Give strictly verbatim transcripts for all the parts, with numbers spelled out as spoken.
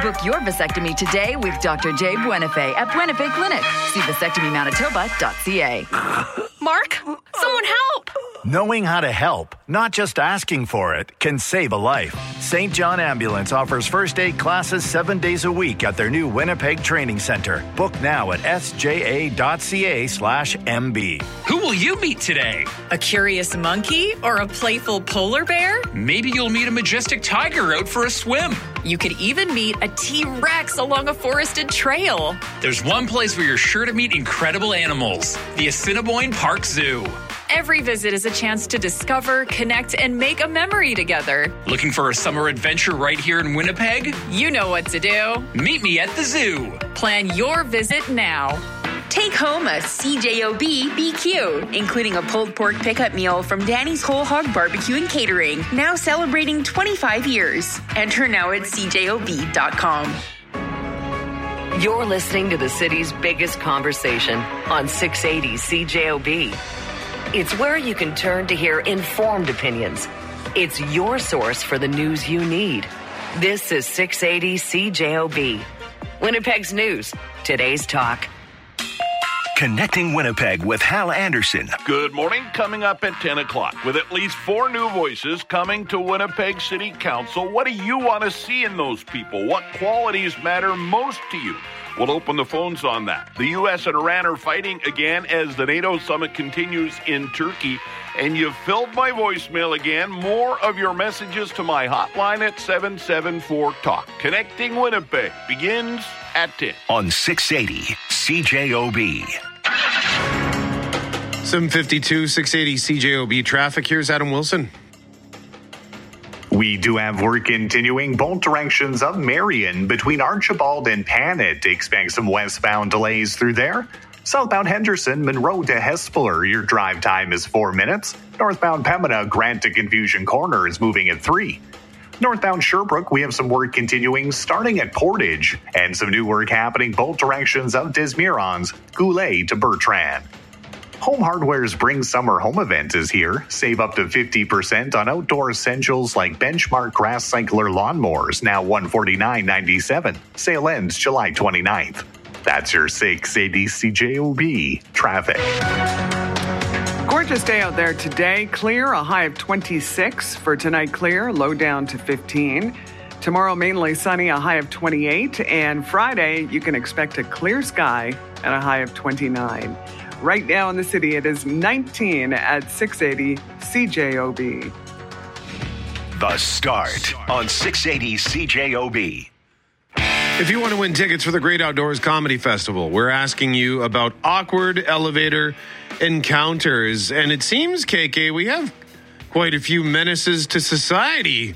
Book your vasectomy today with Doctor Jay Buenafe at Buenafe Clinic. See vasectomy manitoba dot c a. Mark, someone help! Knowing how to help, not just asking for it, can save a life. Saint John Ambulance offers first aid classes seven days a week at their new Winnipeg Training Center. Book now at s j a dot c a slash m b. Who will you meet today? A curious monkey or a playful polar bear? Maybe you'll meet a majestic tiger out for a swim. You could even meet a T-Rex along a forested trail. There's one place where you're sure to meet incredible animals, the Assiniboine Park Zoo. Every visit is a chance to discover, connect, and make a memory together. Looking for a summer adventure right here in Winnipeg? You know what to do. Meet me at the zoo. Plan your visit now. Take home a C J O B B Q, including a pulled pork pickup meal from Danny's Whole Hog Barbecue and Catering, now celebrating twenty-five years. Enter now at c j o b dot com. You're listening to the city's biggest conversation on six eighty C J O B. It's where you can turn to hear informed opinions. It's your source for the news you need. This is six eighty C J O B. Winnipeg's news, today's talk. Connecting Winnipeg with Hal Anderson. Good morning. Coming up at ten o'clock with at least four new voices coming to Winnipeg City Council. What do you want to see in those people? What qualities matter most to you? We'll open the phones on that. The U S and Iran are fighting again as the NATO summit continues in Turkey. And you've filled my voicemail again. More of your messages to my hotline at seven seven four talk. Connecting Winnipeg begins at ten. On six eighty C J O B. seven fifty-two, six eighty C J O B traffic. Here's Adam Wilson. We do have work continuing both directions of Marion between Archibald and Panet. Expect some westbound delays through there. Southbound Henderson, Monroe to Hespeler, your drive time is four minutes. Northbound Pembina, Grant to Confusion Corner is moving at three. Northbound Sherbrooke, we have some work continuing starting at Portage, and some new work happening both directions of Desmirons, Goulet to Bertrand. Home Hardware's Bring Summer Home event is here. Save up to fifty percent on outdoor essentials like Benchmark Grass Cycler lawnmowers, now one hundred forty-nine dollars and ninety-seven cents. Sale ends July twenty-ninth. That's your six eighty C J O B traffic. Gorgeous day out there today. Clear, a high of twenty-six. For tonight, clear, low down to fifteen. Tomorrow, mainly sunny, a high of twenty-eight. And Friday, you can expect a clear sky at a high of twenty-nine. Right now in the city, it is nineteen at six eighty C J O B. The Start on six eighty C J O B. If you want to win tickets for the Great Outdoors Comedy Festival, we're asking you about awkward elevator encounters. And it seems, K K, we have quite a few menaces to society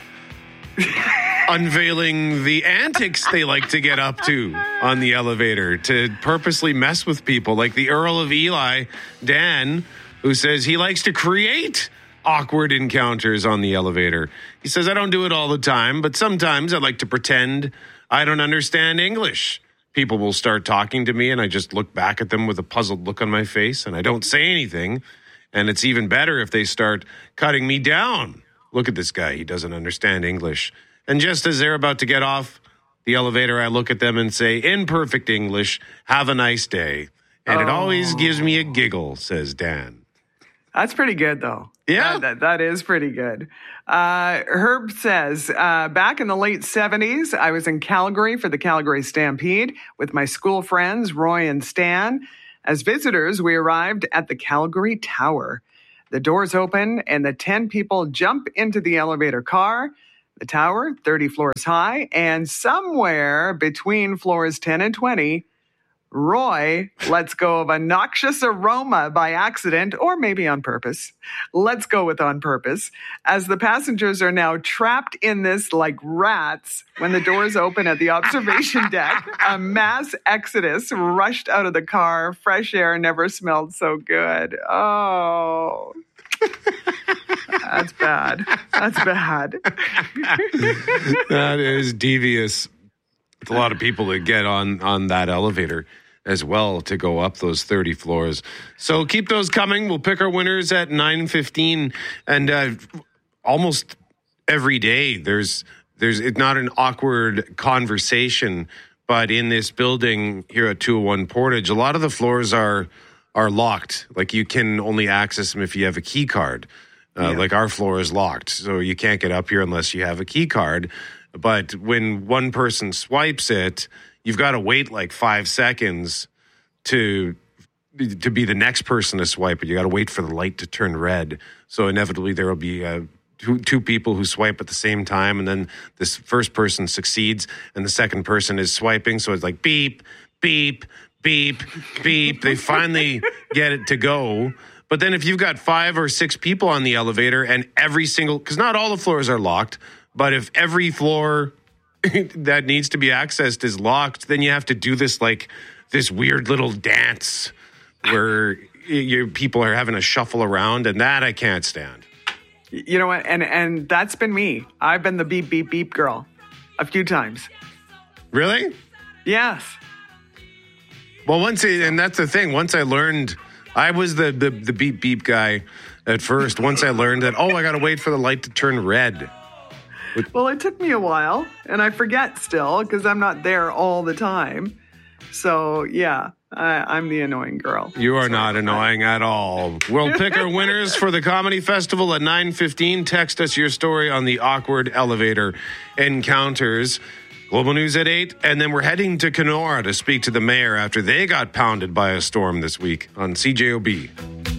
unveiling the antics they like to get up to on the elevator to purposely mess with people, like the Earl of Ely, Dan, who says he likes to create awkward encounters on the elevator. He says, I don't do it all the time, but sometimes I like to pretend I don't understand English. People will start talking to me and I just look back at them with a puzzled look on my face and I don't say anything. And it's even better if they start cutting me down. Look at this guy. He doesn't understand English. And just as they're about to get off the elevator, I look at them and say, in perfect English, have a nice day. And oh. It always gives me a giggle, says Dan. That's pretty good, though. Yeah. That, that, that is pretty good. Uh, Herb says, uh, back in the late seventies, I was in Calgary for the Calgary Stampede with my school friends, Roy and Stan. As visitors, we arrived at the Calgary Tower. The doors open and the ten people jump into the elevator car. The tower, thirty floors high, and somewhere between floors ten and twenty, Roy lets go of a noxious aroma by accident, or maybe on purpose. Let's go with on purpose. As the passengers are now trapped in this like rats, when the doors open at the observation deck, a mass exodus rushed out of the car. Fresh air never smelled so good. Oh... That's bad. That's bad. That is devious. It's a lot of people that get on, on that elevator as well to go up those thirty floors. So keep those coming. We'll pick our winners at nine fifteen. And uh, almost every day there's there's it's not an awkward conversation, but in this building here at two oh one Portage, a lot of the floors are are locked. Like you can only access them if you have a key card. Uh, yeah. Like our floor is locked, so you can't get up here unless you have a key card. But when one person swipes it, you've got to wait like five seconds to to be the next person to swipe it. You got to wait for the light to turn red. So inevitably there will be uh, two, two people who swipe at the same time, and then this first person succeeds, and the second person is swiping. So it's like beep, beep, beep, beep. They finally get it to go. But then if you've got five or six people on the elevator and every single, because not all the floors are locked, but if every floor that needs to be accessed is locked, then you have to do this like this weird little dance where your people are having to shuffle around, and that I can't stand. You know what? And and that's been me. I've been the beep, beep, beep girl a few times. Really? Yes. Well, once, I, and that's the thing, once I learned... I was the, the, the beep beep guy at first. Once I learned that, oh, I got to wait for the light to turn red. Well, it took me a while, and I forget still because I'm not there all the time. So, yeah, I, I'm the annoying girl. You are so, not annoying I, at all. We'll pick our winners for the Comedy Festival at nine fifteen. Text us your story on the awkward elevator encounters. Global News at eight, and then we're heading to Kenora to speak to the mayor after they got pounded by a storm this week on C J O B.